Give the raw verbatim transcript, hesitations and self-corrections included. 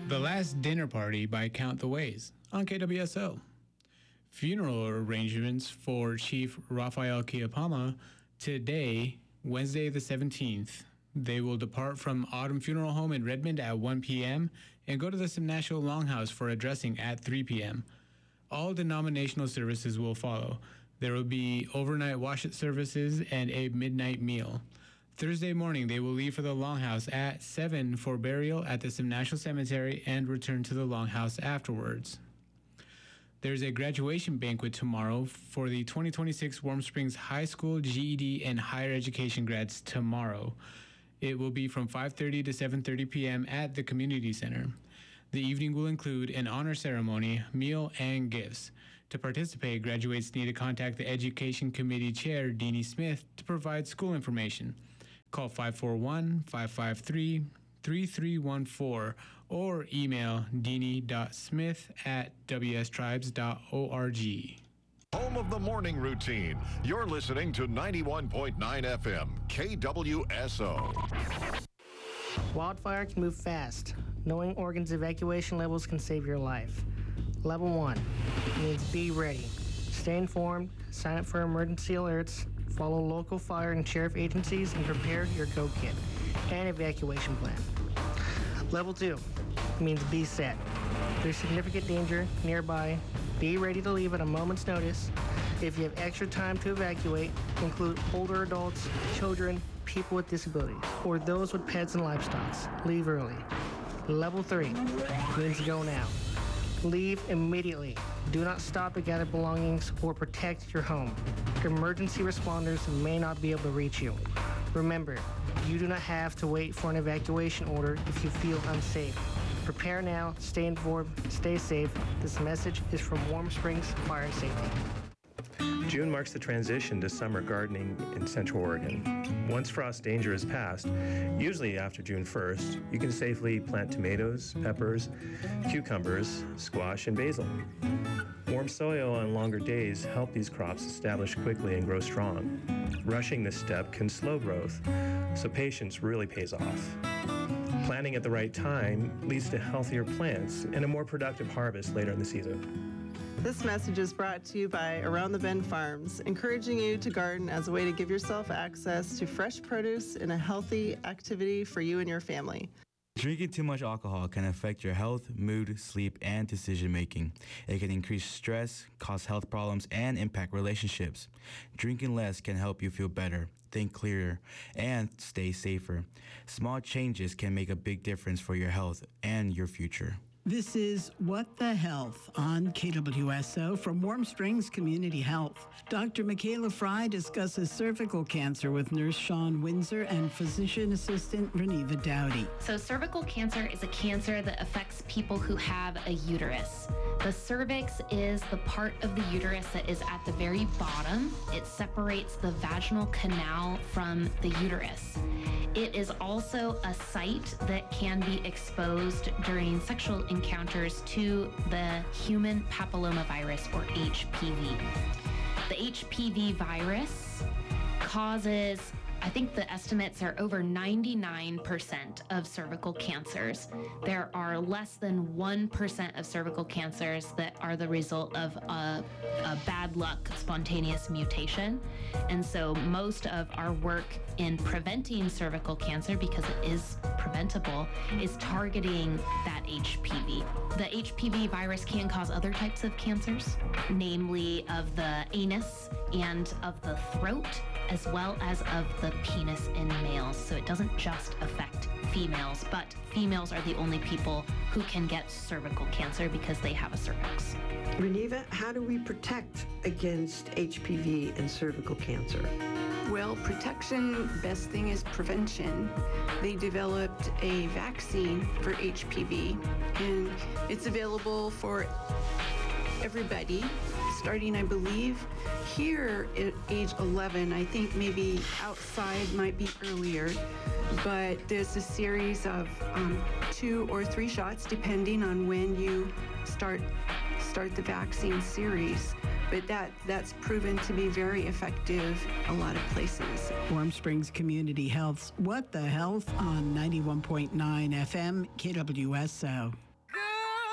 The Last Dinner Party by Count the Ways on K W S O. Funeral arrangements for Chief Rafael Kiapama today, Wednesday the seventeenth. They will depart from Autumn Funeral Home in Redmond at one p.m. and go to the Simnasho Longhouse for a dressing at three p.m. All denominational services will follow. There will be overnight wash-it services and a midnight meal. Thursday morning, they will leave for the Longhouse at seven for burial at the Simnasho Cemetery and return to the Longhouse afterwards. There's a graduation banquet tomorrow for the twenty twenty-six Warm Springs High School, G E D, and higher education grads tomorrow. It will be from five thirty to seven thirty p.m. at the Community Center. The evening will include an honor ceremony, meal, and gifts. To participate, graduates need to contact the Education Committee Chair, Deanie Smith, to provide school information. Call five four one, five five three, three three one four or email deanie dot smith at w s tribes dot org. Home of the morning routine. You're listening to ninety-one point nine F M, K W S O. Wildfire can move fast. Knowing Oregon's evacuation levels can save your life. Level one means be ready. Stay informed, sign up for emergency alerts, follow local fire and sheriff agencies, and prepare your go kit and evacuation plan. Level two means be set. There's significant danger nearby. Be ready to leave at a moment's notice. If you have extra time to evacuate, include older adults, children, people with disabilities, or those with pets and livestock. Leave early. Level three means go now. Leave immediately. Do not stop to gather belongings or protect your home. Emergency responders may not be able to reach you. Remember, you do not have to wait for an evacuation order if you feel unsafe. Prepare now, stay informed, stay safe. This message is from Warm Springs Fire and Safety. June marks the transition to summer gardening in Central Oregon. Once frost danger is past, usually after June first, you can safely plant tomatoes, peppers, cucumbers, squash, and basil. Warm soil on longer days help these crops establish quickly and grow strong. Rushing this step can slow growth, so patience really pays off. Planting at the right time leads to healthier plants and a more productive harvest later in the season. This message is brought to you by Around the Bend Farms, encouraging you to garden as a way to give yourself access to fresh produce and a healthy activity for you and your family. Drinking too much alcohol can affect your health, mood, sleep, and decision-making. It can increase stress, cause health problems, and impact relationships. Drinking less can help you feel better, think clearer, and stay safer. Small changes can make a big difference for your health and your future. This is What the Health on K W S O from Warm Springs Community Health. Doctor Michaela Fry discusses cervical cancer with nurse Sean Windsor and physician assistant Reniva Dowdy. So cervical cancer is a cancer that affects people who have a uterus. The cervix is the part of the uterus that is at the very bottom. It separates the vaginal canal from the uterus. It is also a site that can be exposed during sexual encounters to the human papillomavirus, or H P V. The H P V virus causes, I think the estimates are over ninety-nine percent of cervical cancers. There are less than one percent of cervical cancers that are the result of a, a bad luck spontaneous mutation. And so most of our work in preventing cervical cancer, because it is preventable, is targeting that H P V. The H P V virus can cause other types of cancers, namely of the anus and of the throat, as well as of the penis in males. So it doesn't just affect females, but females are the only people who can get cervical cancer because they have a cervix. Reniva, how do we protect against H P V and cervical cancer? Well, protection, best thing is prevention. They developed a vaccine for H P V, and it's available for everybody, starting, I believe, here at age eleven. I think maybe outside might be earlier, but there's a series of um, two or three shots, depending on when you start start the vaccine series. But that, that's proven to be very effective a lot of places. Warm Springs Community Health's What the Health on ninety-one point nine F M K W S O.